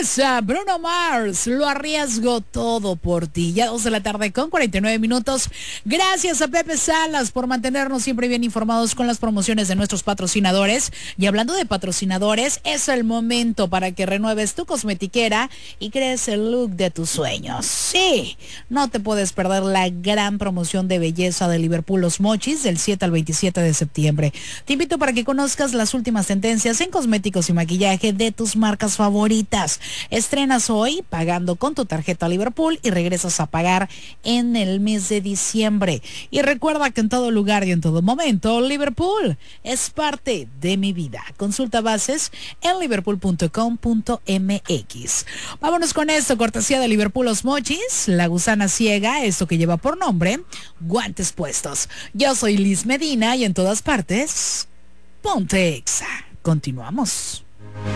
es Bruno Mars, lo arriesgo todo por ti. Ya 2 de la tarde con 49 minutos. Gracias a Pepe Salas por mantenernos siempre bien informados con las promociones de nuestros patrocinadores. Y hablando de patrocinadores, es el momento para que renueves tu cosmetiquera y crees el look de tus sueños. Sí, no te puedes perder la gran promoción de belleza de Liverpool Los Mochis del 7 al 27 de septiembre. Te invito para que conozcas las últimas tendencias en cosméticos y maquillaje de tus marcas favoritas. Estrenas hoy pagando con tu tarjeta Liverpool y regresas a pagar en el mes de diciembre. Y recuerda que en todo lugar y en todo momento, Liverpool es parte de mi vida. Consulta bases en liverpool.com.mx. Vámonos con esto, cortesía de Liverpool Los Mochis, la gusana ciega, esto que lleva por nombre Guantes Puestos. Yo soy Liz Medina y en todas partes, ponte Exa. Continuamos.